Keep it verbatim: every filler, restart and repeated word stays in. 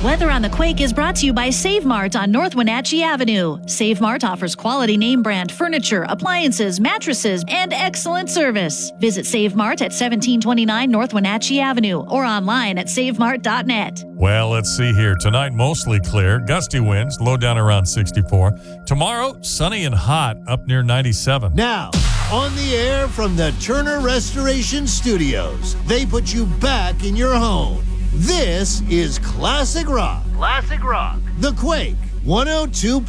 Weather on the Quake is brought to you by Save Mart on North Wenatchee Avenue. Save Mart offers quality name brand furniture, appliances, mattresses, and excellent service. Visit Save Mart at seventeen twenty-nine North Wenatchee Avenue or online at save mart dot net. Well, let's see here. Tonight, mostly clear. Gusty winds, low down around sixty-four. Tomorrow, sunny and hot, up near ninety-seven. Now, on the air from the Turner Restoration Studios, they put you back in your home. This is Classic Rock. Classic Rock. The Quake, one oh two.